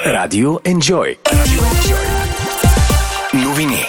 Радио Enjoy. Новини.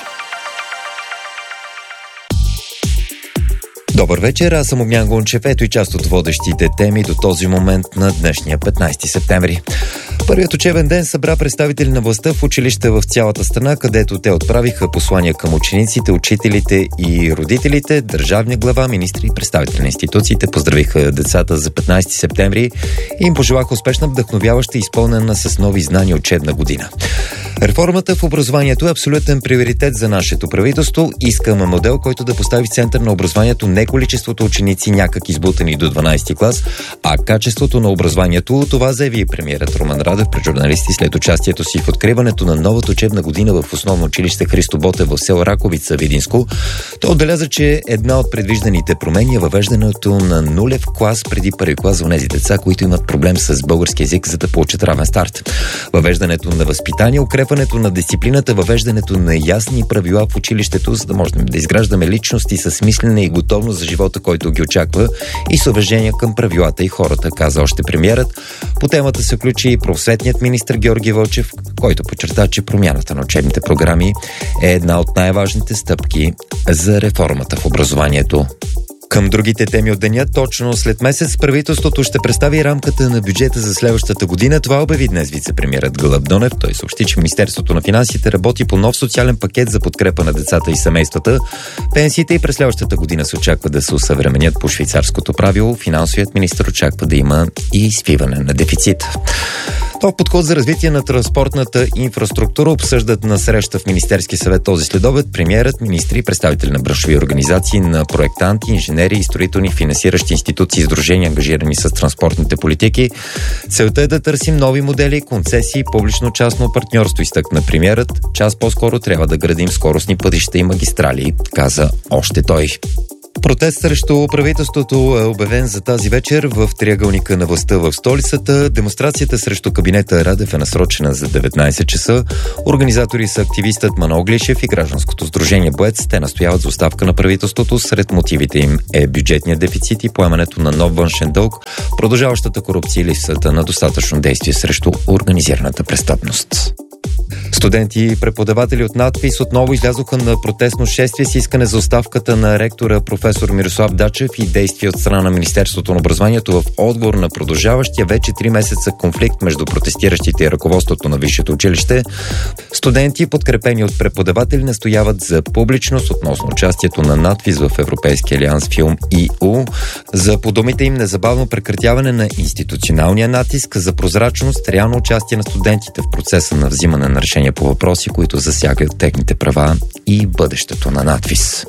Добър вечер, аз съм Огнян Гунчев. Ето и част от водещите теми до този момент на днешния 15 септември. Първият учебен ден събра представители на властта в училища в цялата страна, където те отправиха послания към учениците, учителите и родителите. Държавния глава, министри и представители на институциите поздравиха децата за 15 септември и им пожелаха успешна, вдъхновяваща и изпълнена с нови знания учебна година. Реформата в образованието е абсолютен приоритет за нашето правителство. Искаме модел, който да постави в център на образованието не количеството ученици някак избутани до 12 клас, а качеството на образованието. Това заяви премиерът Румен Радев пред журналисти след участието си в откриването на новата учебна година в основно училище Христо Ботев в село Раковица, Видинско. Той отбеляза, че една от предвижданите промени е въвеждането на нулев клас преди първи клас за онези деца, които имат проблем с български език, за да получат равен старт. Въвеждането на възпитание, укрепването на дисциплината, въвеждането на ясни правила в училището, за да можем да изграждаме личности с мислене и готовност за живота, който ги очаква, и с уважение към правилата и хората, каза още премиерът. По темата се включи и просветният министър Георги Вълчев, който подчерта, че промяната на учебните програми е една от най-важните стъпки за реформата в образованието. Към другите теми от деня, точно след месец правителството ще представи рамката на бюджета за следващата година. Това обяви днес вицепремиерът Гълъб Донев. Той съобщи, че Министерството на финансите работи по нов социален пакет за подкрепа на децата и семействата. Пенсиите и през следващата година се очаква да се усъвременят по швейцарското правило. Финансовият министър очаква да има и свиване на дефицита. Нов подход за развитие на транспортната инфраструктура обсъждат на среща в Министерски съвет този следобед премиерът, министри и представители на браншови организации, на проектанти, инженери и строителни финансиращи институции и сдружения, ангажирани с транспортните политики. Целта е да търсим нови модели, концесии, публично-частно партньорство, изтъкна премиерът. Час по-скоро трябва да градим скоростни пътища и магистрали, каза още той. Протест срещу правителството е обявен за тази вечер в триъгълника на властта в столицата. Демонстрацията срещу кабинета Радев е насрочена за 19 часа. Организатори са активистът Манол Глишев и гражданското сдружение Боец. Те настояват за оставка на правителството. Сред мотивите им е бюджетният дефицит и поемането на нов външен дълг, продължаващата корупция и липсата на достатъчно действие срещу организираната престъпност. Студенти и преподаватели от надпис отново излязоха на протестно шествие с искане за оставката на ректора професор Мирослав Дачев и действия от страна на Министерството на образованието в отговор на продължаващия вече 3 месеца конфликт между протестиращите и ръководството на висшето училище. Студенти, подкрепени от преподаватели, настояват за публичност относно участието на надпис в Европейския алианс Филм ИУ, за по думите им незабавно прекратяване на институционалния натиск, за прозрачност, реално участие на студентите в процеса на взимане на решения по въпроси, които засягат техните права и бъдещето на надпис.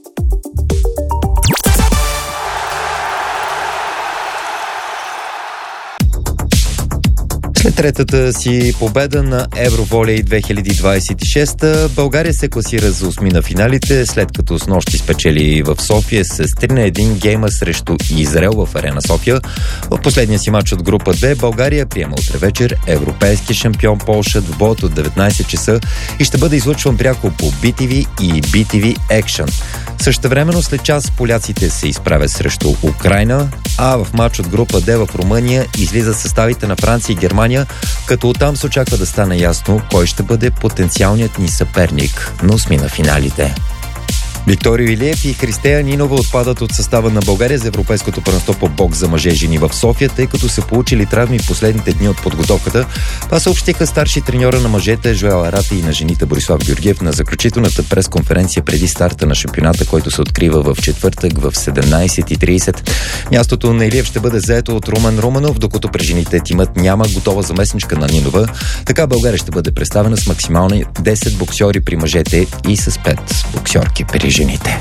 След третата си победа на Евроволей 2026, България се класира за осми на финалите, след като снощи спечели в София с 3-1 гейма срещу Израел в Арена София. В последния си матч от група 2 България приема утре вечер европейски шампион Полша в двобоят от 19 часа и ще бъде излъчван пряко по BTV и BTV Action. Същевременно след час поляците се изправят срещу Украйна, а в матч от група Д в Румъния излизат съставите на Франция и Германия, като оттам се очаква да стане ясно кой ще бъде потенциалният ни съперник на осми на финалите. Викторио Илиев и Христея Нинова отпадат от състава на България за Европейското първенство по бокс за мъже и жени в София, тъй като са получили травми в последните дни от подготовката. Това съобщиха старши треньора на мъжете Жоел Арати и на жените Борислав Георгиев на заключителната пресконференция преди старта на шампионата, който се открива в четвъртък в 17:30. Мястото на Илиев ще бъде заето от Румен Руменов, докато при жените тимът няма готова заместничка на Нинова. Така България ще бъде представена с максимални 10 боксьори при мъжете и с 5 боксьорки при жените.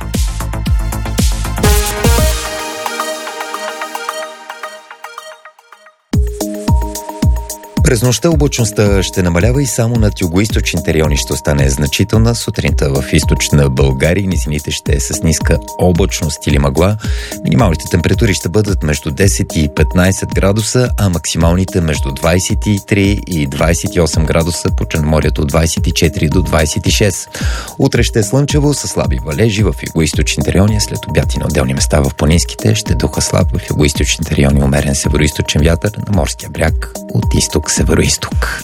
През нощта облачността ще намалява и само над югоизточните райони ще остане значителна. Сутринта в източна България и низините ще е с ниска облачност или мъгла. Минималните температури ще бъдат между 10 и 15 градуса, а максималните между 23 и 28 градуса, по Черноморието от 24 до 26. Утре ще е слънчево с слаби валежи в югоизточните райони, след обяд и на отделни места в планинските ще духа слаб в югоизточните райони, умерен североизточен вятър, на морския бряг от изток Североизток.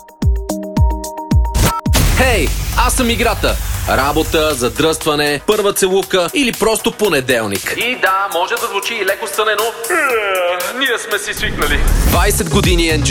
Хей, аз съм играта. Работа, задръстване, първа целувка или просто понеделник. И да, може да звучи и леко стънено. Ние сме си свикнали. 20 години Enjoy